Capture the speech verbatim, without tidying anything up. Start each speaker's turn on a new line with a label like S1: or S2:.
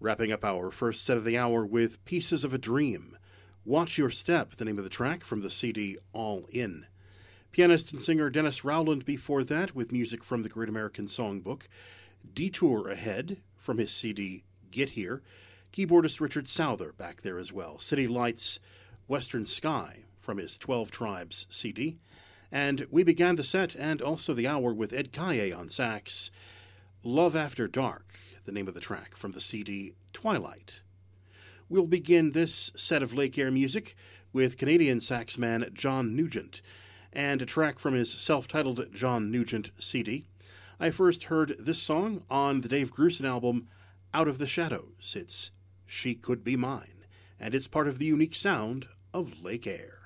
S1: Wrapping up our first set of the hour with Pieces of a Dream. Watch Your Step, the name of the track from the C D All In. Pianist and singer Dennis Rowland before that with music from the Great American Songbook. Detour Ahead from his C D Get Here. Keyboardist Richard Souther back there as well. City Lights, Western Sky from his twelve Tribes C D. And we began the set and also the hour with Ed Kaye on sax. Love After Dark, the name of the track from the C D Twilight. We'll begin this set of Lake Air music with Canadian saxman John Nugent, and a track from his self-titled John Nugent C D. I first heard this song on the Dave Grusin album Out of the Shadows. It's She Could Be Mine, and it's part of the unique sound of Lake Air.